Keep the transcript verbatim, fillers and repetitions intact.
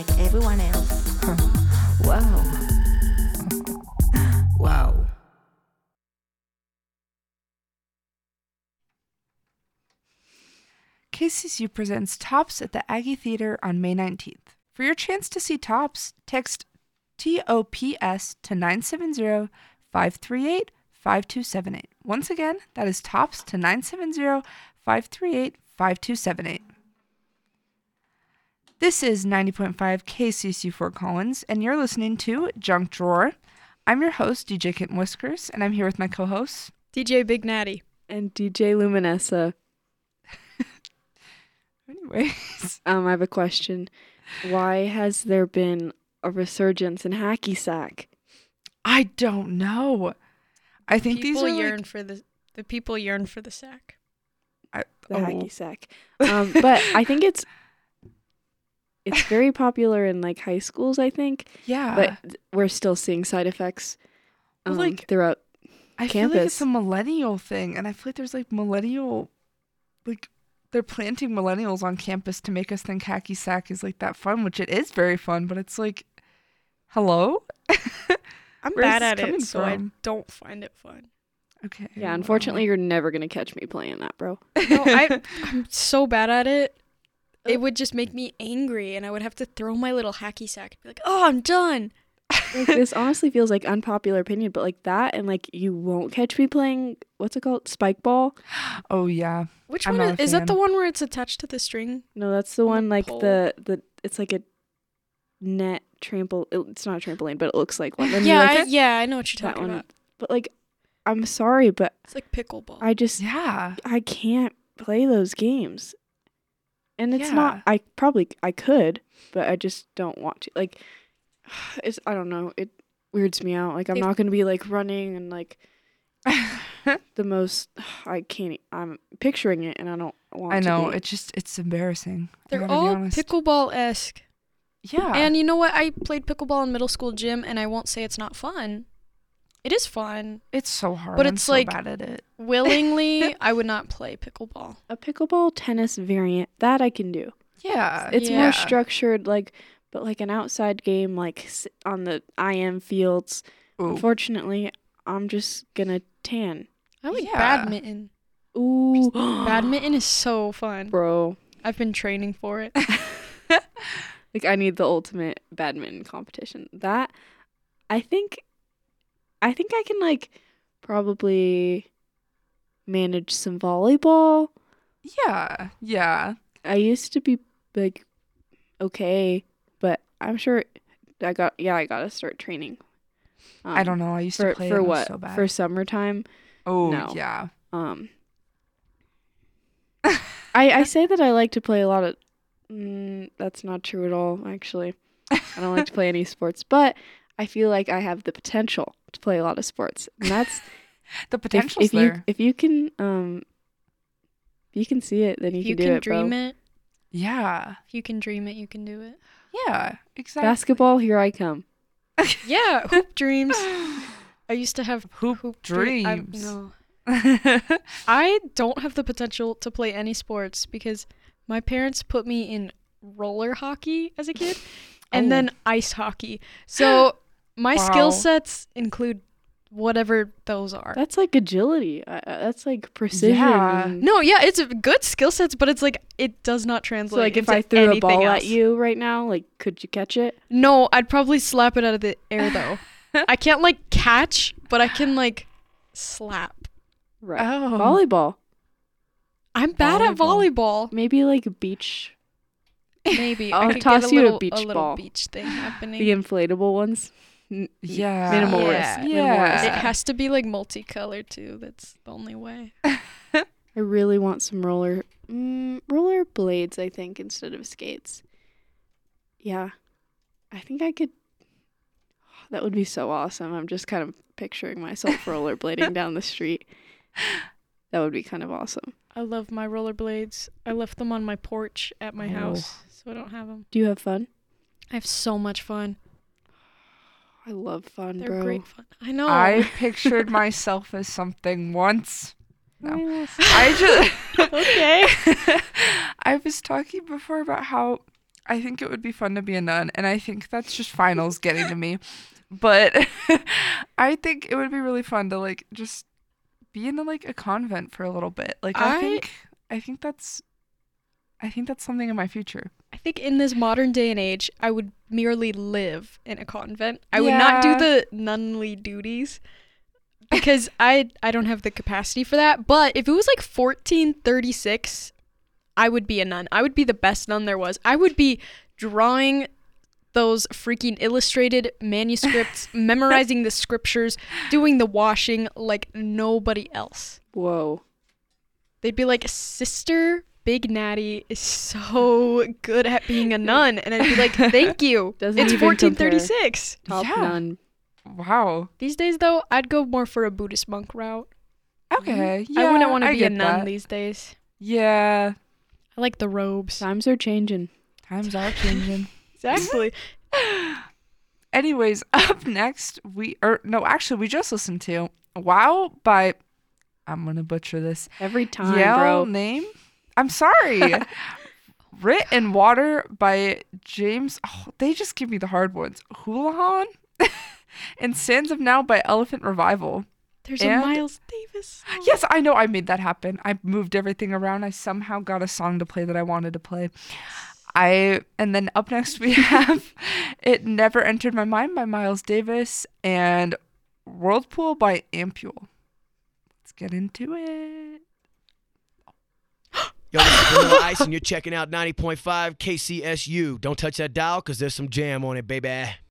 like everyone else. Wow. Wow. K C C U presents Tops at the Aggie Theater on May nineteenth. For your chance to see Tops, text T O P S to nine seven zero, five three eight, five two seven eight. Once again, that is Tops to nine seven zero, five three eight, five two seven eight. This is ninety point five K C C U Fort Collins, and you're listening to Junk Drawer. I'm your host, D J Kitten Whiskers, and I'm here with my co-hosts, D J Big Natty. And D J Luminessa. Anyways. Um, I have a question. Why has there been a resurgence in hacky sack? I don't know. I think people these are yearn like, for the the people yearn for the sack. I, The oh, hacky sack. Um, but I think it's it's very popular in like high schools, I think. yeah. But th- we're still seeing side effects um, Well, like, throughout. I feel like it's campus. a millennial thing, and I feel like there's like millennial, like they're planting millennials on campus to make us think hacky sack is like that fun, which it is very fun, but it's like, hello? I'm Where's bad this at coming it, so I from? don't find it fun. Okay. Yeah, unfortunately, you're never going to catch me playing that, bro. No, I I'm so bad at it. It would just make me angry, and I would have to throw my little hacky sack and be like, "Oh, I'm done." Like, this honestly feels like unpopular opinion, but like that and like you won't catch me playing, what's it called? Spike ball? Oh, yeah. Which I'm one not is, a is that? The fan. one where it's attached to the string? No, that's the On the one like pole. the, the, it's like a net trampoline. It's not a trampoline, but it looks like one. Then you, Yeah, like, I, yeah, I know what you're that talking one. about. But like, I'm sorry, but It's like pickleball. I just, Yeah. I can't play those games. And it's Yeah. not, I probably, I could, but I just don't want to. Like, it's, I don't know, it weirds me out. Like, I'm If- not going to be like running and like the most, I can't, e- I'm picturing it and I don't want I to know. be. It's just, it's embarrassing. I They're gotta be all honest. pickleball-esque. Yeah. And you know what? I played pickleball in middle school gym, and I won't say it's not fun. It is fun. it's so hard. But I'm it's so like- bad at it. Willingly, I would not play pickleball. A pickleball tennis variant, that I can do. Yeah. It's Yeah. more structured, like, but like an outside game, like s- on the I M fields. Ooh. Unfortunately, I'm just gonna tan. I like Yeah. badminton. Ooh, Badminton is so fun. bro. I've been training for it. Like, I need the ultimate badminton competition. That, I think, I think I can like probably manage some volleyball. Yeah. Yeah. I used to be like okay, but I'm sure I got yeah I gotta start training. Um, I don't know. I used for to play for it. and it was what so bad. for summertime. oh, no. yeah. Um, I I say that I like to play a lot of. Mm, that's not true at all. Actually, I don't like to play any sports, but I feel like I have the potential to play a lot of sports, and that's The if, potential's if you there. if you can um. If you can see it, then you, If you can do can it, bro. dream it, Yeah. if you can dream it, you can do it. Yeah. Exactly. Basketball, here I come. Yeah, hoop dreams. I used to have Hoop dre- I- dreams. no, I don't have the potential to play any sports because my parents put me in roller hockey as a kid and Oh. then ice hockey. So my Wow. skill sets include whatever those are. That's like agility. Uh, uh, that's like precision. Yeah. and- No, yeah, it's a good skill sets, but it's like it does not So translate. like if into I threw a anything ball else. at you right now, like could you catch it? No, I'd probably slap it out of the air though. I can't like catch, but I can like slap. Right. Oh. Volleyball. I'm bad at volleyball. Maybe like beach. Maybe I'll I could toss get a you a little, beach little ball. beach thing happening. The inflatable ones. N- Yeah. Minimal Yeah. risk. Minimal Yeah. risk. It has to be like multicolored too. That's the only way. I really want some roller mm, roller blades, I think, instead of skates. Yeah. I think I could that would be so awesome. I'm just kind of picturing myself rollerblading down the street. That would be kind of awesome. I love my rollerblades. I left them on my porch at my Oh. house, so I don't have them. Do you have fun? I have so much fun. I love fun, They're bro. great fun. I know. I pictured myself as something once. No. Yes. I just Okay. I was talking before about how I think it would be fun to be a nun, and I think that's just finals getting to me. But I think it would be really fun to like just be in like a convent for a little bit. Like I, I think I think that's I think that's something in my future. I think in this modern day and age, I would merely live in a convent. I would not do Yeah. the nunly duties because I I don't have the capacity for that. But if it was like fourteen thirty-six, I would be a nun. I would be the best nun there was. I would be drawing those freaking illustrated manuscripts, memorizing the scriptures, doing the washing like nobody else. Whoa. They'd be like, Sister Big Natty is so good at being a nun. And I'd be like, thank you. Doesn't It's even fourteen thirty-six. Top Yeah. nun. Wow. These days, though, I'd go more for a Buddhist monk route. Okay. Yeah, I wouldn't want to I be a get nun that. these days. Yeah. I like the robes. Times are changing. Times are changing. Exactly. Anyways, up next we or no, actually we just listened to Wow by I'm gonna butcher this. Every time, Yell bro. name? I'm sorry. Writ in Water by James. Oh, they just give me the hard ones. Houlihan and Sands of Now by Elephant Revival. There's And- a Miles Davis. song. Yes, I know I made that happen. I moved everything around. I somehow got a song to play that I wanted to play. I and then up next we have It Never Entered My Mind by Miles Davis and Whirlpool by Ampule. Let's get into it. Yo, this is Vanilla Ice, and you're checking out ninety point five K C S U. Don't touch that dial, because there's some jam on it, baby.